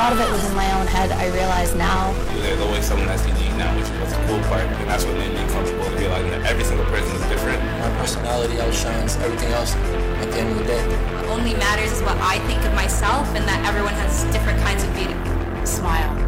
lot of it was in my own head, I realize now. There's always someone that's unique now, which was a cool part, and that's what made me comfortable to realize that every single person is different. My personality outshines everything else at the end of the day. What only matters is what I think of myself, and that everyone has different kinds of beauty. Smile.